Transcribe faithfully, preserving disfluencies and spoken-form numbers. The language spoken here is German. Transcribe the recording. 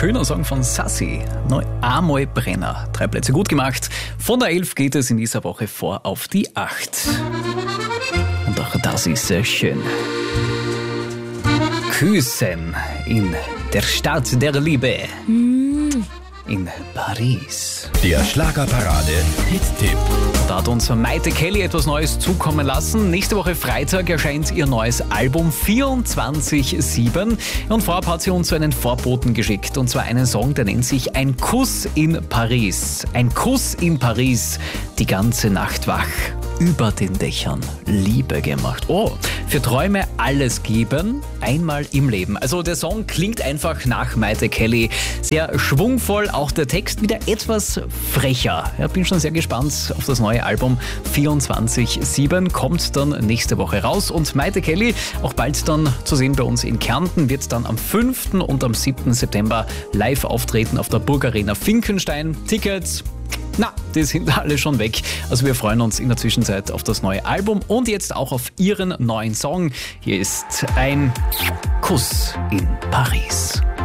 schöner Song von Sassi. Neu einmal Brenner. Drei Plätze gut gemacht. Von der elf geht es in dieser Woche vor auf die acht. Und auch das ist sehr schön. Küssen in der Stadt der Liebe. In Paris. Der Schlagerparade Hit-Tipp. Da hat uns Maite Kelly etwas Neues zukommen lassen. Nächste Woche Freitag erscheint ihr neues Album vierundzwanzig sieben. Und vorab hat sie uns so einen Vorboten geschickt. Und zwar einen Song, der nennt sich Ein Kuss in Paris. Ein Kuss in Paris. Die ganze Nacht wach. Über den Dächern Liebe gemacht. Oh, für Träume alles geben, einmal im Leben. Also der Song klingt einfach nach Maite Kelly. Sehr schwungvoll, auch der Text wieder etwas frecher. Ja, bin schon sehr gespannt auf das neue Album vierundzwanzig sieben. Kommt dann nächste Woche raus. Und Maite Kelly, auch bald dann zu sehen bei uns in Kärnten, wird dann am fünften und am siebten September live auftreten auf der Burgarena Finkenstein. Tickets... Na, die sind alle schon weg. Also wir freuen uns in der Zwischenzeit auf das neue Album und jetzt auch auf ihren neuen Song. Hier ist ein Kuss in Paris.